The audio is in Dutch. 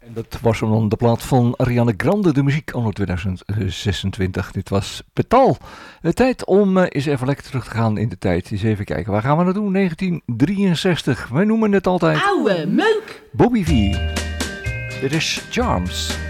En dat was dan de plaat van Ariana Grande, de muziek anno 2026. Dit was Petal. Tijd om eens even lekker terug te gaan in de tijd. Eens even kijken, waar gaan we naartoe? 1963. Wij noemen het altijd... Oude meuk! Bobby V. Dit is Charms.